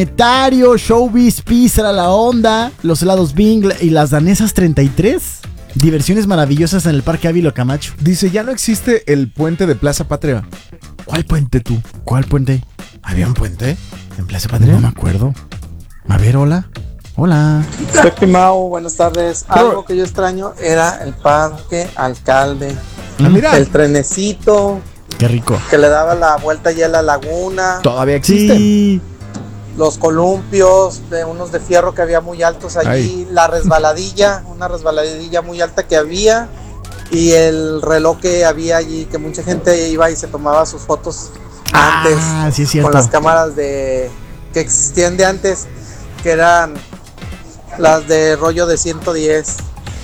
Planetario, Showbiz, Pizza, La Onda, los helados Bing y las danesas 33. Diversiones maravillosas en el Parque Ávilo Camacho. Dice, ya no existe el puente de Plaza Patria. ¿Cuál puente tú? ¿Cuál puente? ¿Había un puente en Plaza Patria? No me acuerdo. A ver, hola. Hola. Pepe Mau, buenas tardes. Algo que yo extraño era el Parque Alcalde. Mira. El trenecito. Qué rico. Que le daba la vuelta ya a la laguna. Todavía existen. Sí. Los columpios, de unos de fierro que había muy altos allí. Ay. La resbaladilla, una resbaladilla muy alta que había. Y el reloj que había allí, que mucha gente iba y se tomaba sus fotos antes. Sí es cierto. Con las cámaras que existían de antes, que eran las de rollo de 110.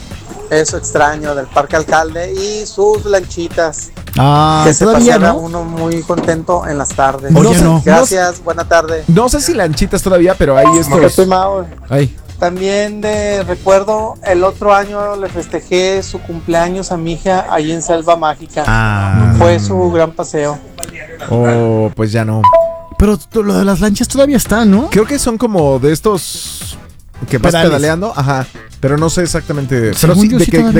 Eso extraño del Parque Alcalde y sus lanchitas. Que se pasaba uno muy contento en las tardes. Oye, no. Gracias, buena tarde. No sé si lanchitas todavía, pero ahí estos... Ahí. También de recuerdo, el otro año le festejé su cumpleaños a mi hija ahí en Selva Mágica. Fue su gran paseo. Oh, pues ya no. Pero lo de las lanchas todavía está, ¿no? Creo que son como de estos que vas pedaleando, ajá. Pero no sé exactamente. Pero sí,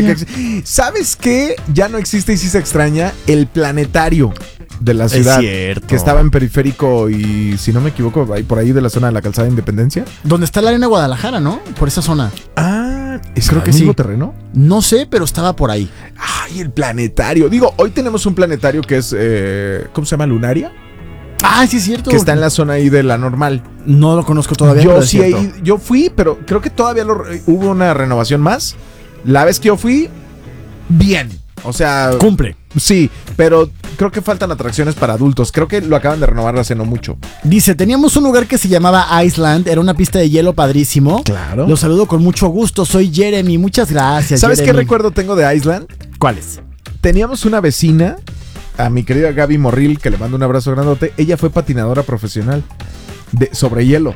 ¿sabes qué? Ya no existe y sí se extraña el planetario de la ciudad. Es cierto. Que estaba en Periférico y, si no me equivoco, ahí por ahí de la zona de la Calzada de Independencia. Donde está la Arena Guadalajara, ¿no? Por esa zona. ¿Es creo que el mismo sí. terreno? No sé, pero estaba por ahí. Ay, el planetario. Digo, hoy tenemos un planetario que es, ¿cómo se llama? ¿Lunaria? Sí es cierto. Que está en la zona ahí de la normal. No lo conozco todavía. Yo sí, yo fui, pero creo que todavía hubo una renovación más. La vez que yo fui, bien. O sea, cumple. Sí, pero creo que faltan atracciones para adultos. Creo que lo acaban de renovar hace no mucho. Dice, teníamos un lugar que se llamaba Iceland. Era una pista de hielo padrísimo. Claro. Los saludo con mucho gusto. Soy Jeremy. Muchas gracias, ¿Sabes Jeremy? qué recuerdo tengo de Iceland? ¿Cuáles? Teníamos una vecina, a mi querida Gaby Morril, que le mando un abrazo grandote. Ella fue patinadora profesional sobre hielo.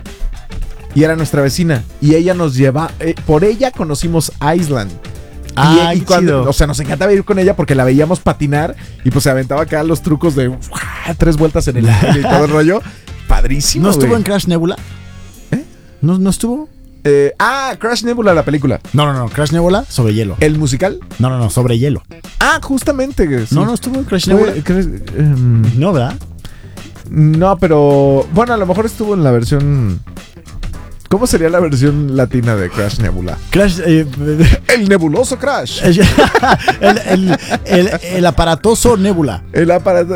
Y era nuestra vecina. Y ella nos lleva... por ella conocimos Iceland. Y cuando, o sea, nos encantaba ir con ella porque la veíamos patinar y pues se aventaba acá los trucos de 3 vueltas en el aire y todo el rollo. Padrísimo. ¿No estuvo en Crash Nebula? ¿No estuvo? Crash Nebula, la película. No, Crash Nebula sobre hielo. ¿El musical? No, sobre hielo. Justamente. Sí. No estuvo en Crash Nebula. No, ¿verdad? No, pero bueno, a lo mejor estuvo en la versión... ¿Cómo sería la versión latina de Crash Nebula? Crash... el nebuloso Crash. el aparatoso Nebula. El aparato...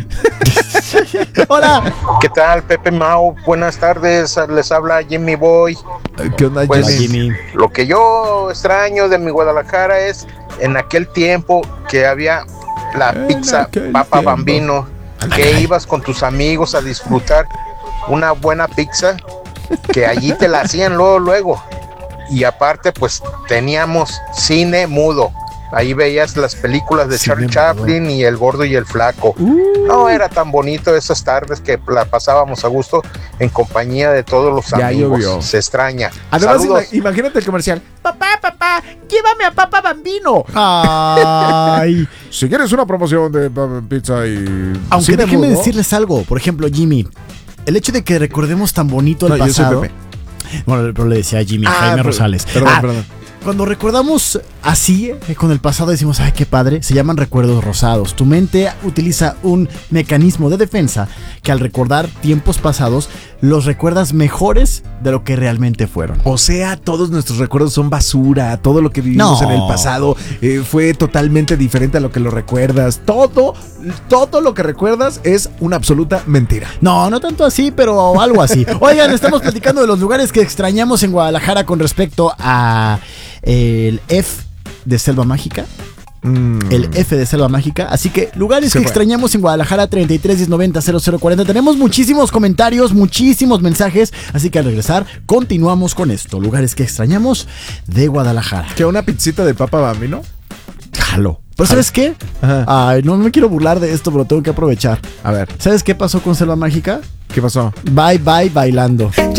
Hola. ¿Qué tal, Pepe Mau? Buenas tardes, les habla Jimmy Boy. ¿Qué onda, pues, Jimmy? Lo que yo extraño de mi Guadalajara es en aquel tiempo que había la pizza Papa Bambino, que ibas con tus amigos a disfrutar una buena pizza, que allí te la hacían luego. Y aparte, pues teníamos cine mudo. Ahí veías las películas de Charlie Chaplin y El Gordo y el Flaco. No era tan bonito esas tardes que la pasábamos a gusto en compañía de todos los amigos. Llovió. Se extraña. Además, imagínate el comercial. Papá, llévame a Papa Bambino. Ay. Si quieres una promoción de pizza y... Aunque déjenme decirles algo. Por ejemplo, Jimmy, el hecho de que recordemos tan bonito el pasado... Yo soy Pepe. Bueno, pero le decía a Jimmy, Jaime Rosales. Perdón. Cuando recordamos así, con el pasado, decimos, ay, qué padre, se llaman recuerdos rosados. Tu mente utiliza un mecanismo de defensa que al recordar tiempos pasados, los recuerdas mejores de lo que realmente fueron. O sea, todos nuestros recuerdos son basura. Todo lo que vivimos en el pasado fue totalmente diferente a lo que lo recuerdas. Todo lo que recuerdas es una absoluta mentira. No tanto así, pero algo así. Oigan, estamos platicando de los lugares que extrañamos en Guadalajara con respecto a el F de Selva Mágica. El F de Selva Mágica. Así que lugares que extrañamos en Guadalajara, 33 1090 0040. Tenemos muchísimos comentarios, muchísimos mensajes. Así que al regresar continuamos con esto. Lugares que extrañamos de Guadalajara. ¿Qué, una pizzita de Papa Bambino? Jalo. Pero ¿sabes qué? Ay, no me quiero burlar de esto, pero tengo que aprovechar. A ver. ¿Sabes qué pasó con Selva Mágica? ¿Qué pasó? Bye bailando.